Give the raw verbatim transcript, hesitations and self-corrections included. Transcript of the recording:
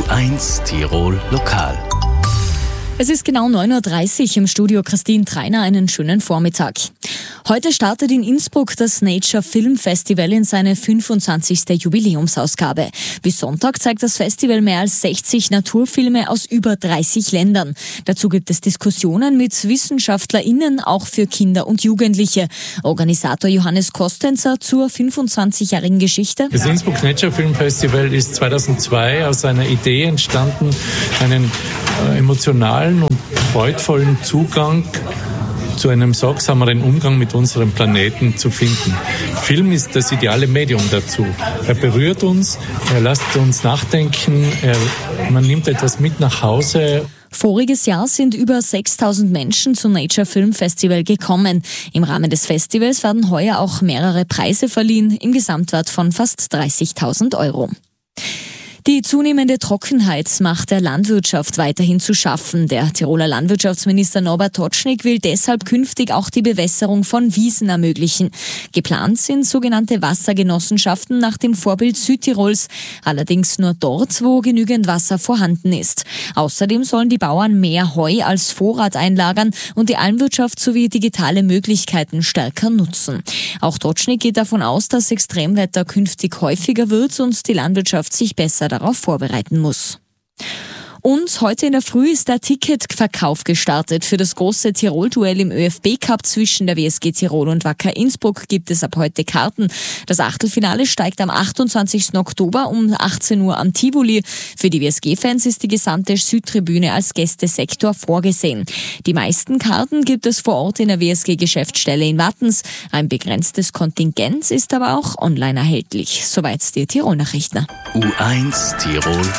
eins Tirol Lokal. Es ist genau neun Uhr dreißig im Studio. Christine Treiner, einen schönen Vormittag. Heute startet in Innsbruck das Nature Film Festival in seine fünfundzwanzigste Jubiläumsausgabe. Bis Sonntag zeigt das Festival mehr als sechzig Naturfilme aus über dreißig Ländern. Dazu gibt es Diskussionen mit WissenschaftlerInnen, auch für Kinder und Jugendliche. Organisator Johannes Kostenzer zur fünfundzwanzigjährigen Geschichte. Das Innsbruck Nature Film Festival ist zweitausendzwei aus einer Idee entstanden, einen äh, emotionalen und freudvollen Zugang zu einem sorgsameren Umgang mit unserem Planeten zu finden. Film ist das ideale Medium dazu. Er berührt uns, er lässt uns nachdenken, er, man nimmt etwas mit nach Hause. Voriges Jahr sind über sechstausend Menschen zum Nature Film Festival gekommen. Im Rahmen des Festivals werden heuer auch mehrere Preise verliehen, im Gesamtwert von fast dreißigtausend Euro. Die zunehmende Trockenheit macht der Landwirtschaft weiterhin zu schaffen. Der Tiroler Landwirtschaftsminister Norbert Totschnig will deshalb künftig auch die Bewässerung von Wiesen ermöglichen. Geplant sind sogenannte Wassergenossenschaften nach dem Vorbild Südtirols, allerdings nur dort, wo genügend Wasser vorhanden ist. Außerdem sollen die Bauern mehr Heu als Vorrat einlagern und die Almwirtschaft sowie digitale Möglichkeiten stärker nutzen. Auch Totschnig geht davon aus, dass Extremwetter künftig häufiger wird und die Landwirtschaft sich besser darauf vorbereiten muss. Und heute in der Früh ist der Ticketverkauf gestartet. Für das große Tirol-Duell im ÖFB-Cup zwischen der W S G Tirol und Wacker Innsbruck gibt es ab heute Karten. Das Achtelfinale steigt am achtundzwanzigsten Oktober um achtzehn Uhr am Tivoli. Für die W S G-Fans ist die gesamte Südtribüne als Gästesektor vorgesehen. Die meisten Karten gibt es vor Ort in der W S G-Geschäftsstelle in Wattens. Ein begrenztes Kontingent ist aber auch online erhältlich. Soweit die Tirol-Nachrichten. U eins Tirol